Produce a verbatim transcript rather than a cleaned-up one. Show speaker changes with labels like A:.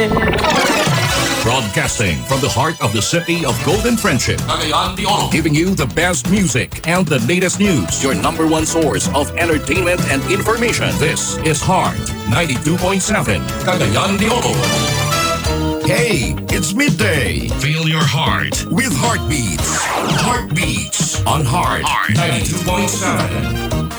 A: Broadcasting from the heart of the city of Golden Friendship,
B: Cagayan de Oro.
A: giving you the best music and the latest news. Your number one source of entertainment and information. This is Heart ninety-two point seven,
B: Cagayan de Oro.
A: Hey, it's midday. Feel your heart with Heartbeats. Heartbeats on Heart ninety-two point seven.